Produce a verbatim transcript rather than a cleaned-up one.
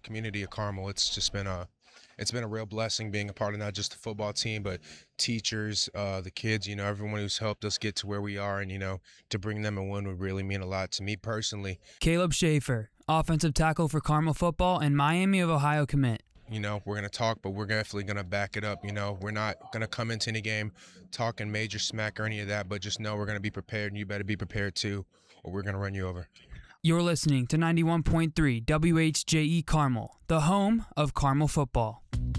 community of Carmel. It's just been a it's been a real blessing being a part of not just the football team, but teachers, uh, the kids, you know, everyone who's helped us get to where we are. And, you know, to bring them a win would really mean a lot to me personally. Caleb Schaefer, offensive tackle for Carmel football and Miami of Ohio commit. You know, we're going to talk, but we're definitely going to back it up. You know, we're not going to come into any game talking major smack or any of that, but just know we're going to be prepared, and you better be prepared too, or we're going to run you over. You're listening to ninety-one point three W H J E Carmel, the home of Carmel football.